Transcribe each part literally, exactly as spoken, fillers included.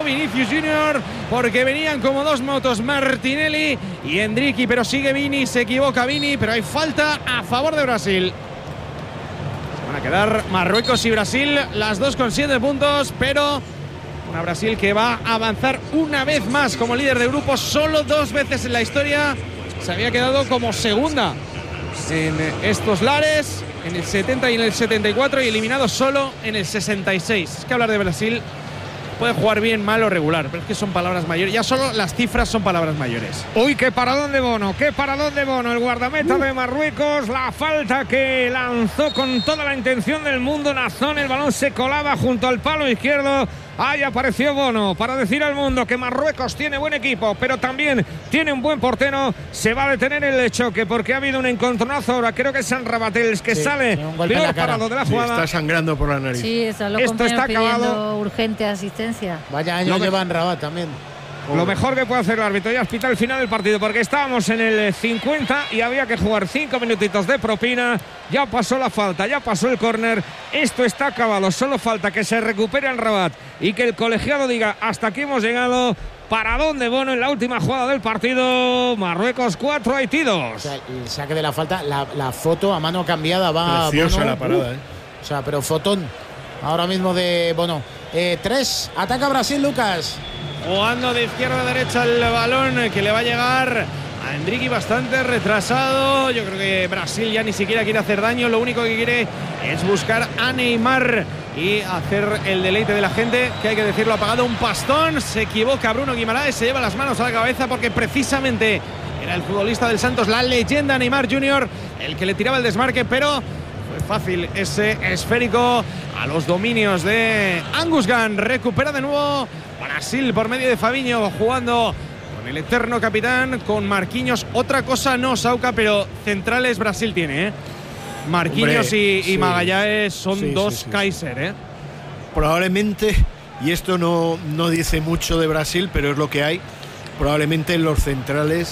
Vinicius Junior, porque venían como dos motos Martinelli y Endricky, pero sigue Vini, se equivoca Vini, pero hay falta a favor de Brasil. Se van a quedar Marruecos y Brasil, las dos con siete puntos, pero una Brasil que va a avanzar una vez más como líder de grupo. Solo dos veces en la historia se había quedado como segunda en estos lares, en el setenta y en el setenta y cuatro, y eliminado solo en el sesenta y seis. Es que hablar de Brasil puede jugar bien, mal o regular, pero es que son palabras mayores. Ya solo las cifras son palabras mayores. Uy, qué paradón de Bono, qué paradón de Bono, el guardameta uh. de Marruecos. La falta que lanzó con toda la intención del mundo Nazón. El balón se colaba junto al palo izquierdo. Ahí apareció Bono para decir al mundo que Marruecos tiene buen equipo, pero también tiene un buen portero. Se va a detener el choque porque ha habido un encontronazo ahora. Creo que es San Rabatels que sí, sale peor parado de la jugada. Sí, está sangrando por la nariz. Sí, eso lo Esto está acabado. Urgente asistencia. Vaya año lleva en Rabat también. Lo mejor que puede hacer el árbitro ya es pitar el final del partido, porque estábamos en el cincuenta y había que jugar cinco minutitos de propina. Ya pasó la falta, ya pasó el córner. Esto está acabado, solo falta que se recupere el Rabat y que el colegiado diga hasta aquí hemos llegado. Paradón de Bono en la última jugada del partido. Marruecos cuatro, Haití dos. O sea, el saque de la falta, la, la foto a mano cambiada va. Preciosa Bono, la parada, uh, eh. O sea, pero fotón ahora mismo de Bono. Eh, tres, ataca Brasil, Lucas. Jugando de izquierda a derecha el balón que le va a llegar a Endricky bastante retrasado. Yo creo que Brasil ya ni siquiera quiere hacer daño. Lo único que quiere es buscar a Neymar y hacer el deleite de la gente, que hay que decirlo, ha pagado un pastón. Se equivoca Bruno Guimaraes, se lleva las manos a la cabeza porque precisamente era el futbolista del Santos, la leyenda Neymar junior, el que le tiraba el desmarque, pero fue fácil ese esférico a los dominios de Angus Gunn. Recupera de nuevo Brasil por medio de Fabinho, jugando con el eterno capitán, con Marquinhos. Otra cosa no, Sauca, pero centrales Brasil tiene, ¿eh? Marquinhos Hombre, y, y sí. Magallanes son sí, dos sí, sí, Kaiser, ¿eh? Probablemente, y esto no, no dice mucho de Brasil, pero es lo que hay, probablemente los centrales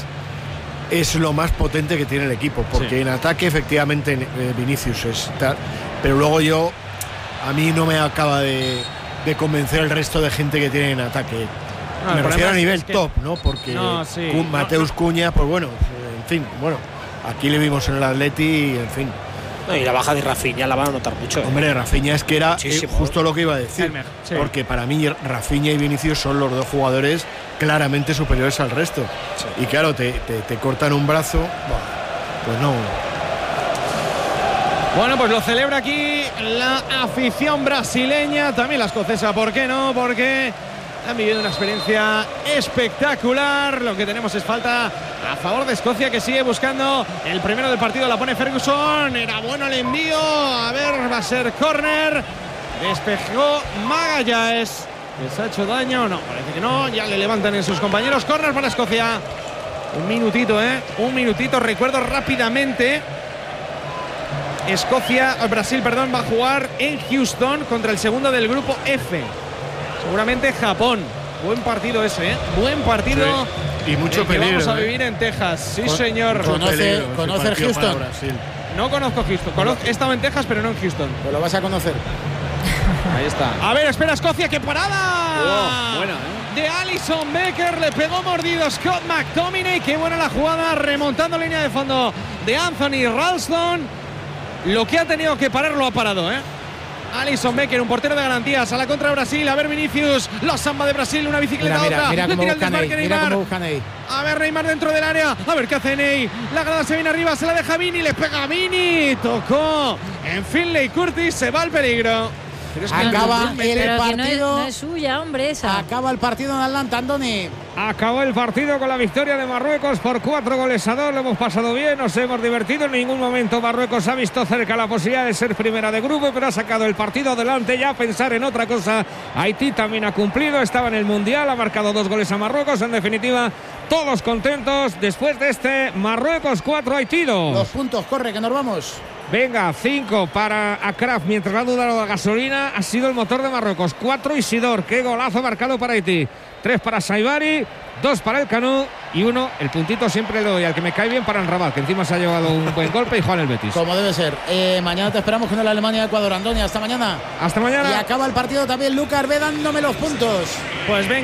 es lo más potente que tiene el equipo, porque sí. en ataque efectivamente eh, Vinicius es tal, pero luego yo, a mí no me acaba de, de convencer el resto de gente que tiene en ataque. No, me refiero a nivel es que, top, ¿no? Porque no, sí, Mateus no, no. Cunha, pues bueno, en fin, bueno, aquí le vimos en el Atleti y en fin. No, y la baja de Rafinha la van a notar mucho. Hombre, Rafinha es que era eh, justo lo que iba a decir. Sí. Porque para mí Rafinha y Vinicius son los dos jugadores claramente superiores al resto. Sí. Y claro, te, te, te cortan un brazo, pues no. Bueno, pues lo celebra aquí la afición brasileña, también la escocesa, ¿por qué no? Porque han vivido una experiencia espectacular. Lo que tenemos es falta a favor de Escocia, que sigue buscando el primero del partido. La pone Ferguson. Era bueno el envío. A ver, va a ser córner. Despejó Magallanes. ¿Les ha hecho daño? No, parece que no. Ya le levantan en sus compañeros. Córner para Escocia. Un minutito, ¿eh? Un minutito. Recuerdo rápidamente. Escocia, Brasil, perdón, va a jugar en Houston contra el segundo del grupo F. Seguramente Japón. Buen partido ese, ¿eh? Buen partido. Sí. Y mucho peligro. Vamos a ¿eh? vivir en Texas. Sí, Con, señor. ¿Conoce, ¿conoce Houston? No conozco Houston. Conozco, he estado en Texas, pero no en Houston. Pues lo vas a conocer. Ahí está. A ver, espera Escocia, ¡qué parada! Oh, buena, ¿eh? De Alisson Becker, le pegó mordido Scott McTominay. Qué buena la jugada, remontando línea de fondo de Anthony Ralston. Lo que ha tenido que parar lo ha parado, ¿eh? Alisson Becker, un portero de garantías, a la contra de Brasil. A ver Vinicius, la samba de Brasil, una bicicleta mira, otra. Mira, le mira tira el desmarque Neymar. A ver, Neymar dentro del área. A ver qué hace Ney. La grada se viene arriba, se la deja Vini, le pega a Vini. Tocó en Finlay Curtis, se va al peligro. Pero es que acaba el pero partido. Que no, es, no es suya, hombre, esa. Acaba el partido en Atlanta, Andoni. Acabó el partido con la victoria de Marruecos por cuatro goles a dos. Lo hemos pasado bien, nos hemos divertido. En ningún momento Marruecos ha visto cerca la posibilidad de ser primera de grupo, pero ha sacado el partido adelante. Ya a pensar en otra cosa. Haití también ha cumplido, estaba en el Mundial, ha marcado dos goles a Marruecos. En definitiva, todos contentos después de este Marruecos cuatro, Haití dos. Los puntos, corre, que nos vamos. Venga, cinco para Akraf, mientras va a dudar la gasolina. Ha sido el motor de Marruecos. Cuatro Isidor, qué golazo marcado para Haití. Tres para Saibari, dos para el Canú y uno, el puntito siempre le doy al que me cae bien, para el Rabat, que encima se ha llevado un buen golpe y Juan el Betis. Como debe ser. Eh, mañana te esperamos con el Alemania-Ecuador, Andoni. Hasta mañana. Hasta mañana. Y acaba el partido también Lucas, ve dándome los puntos. Pues venga.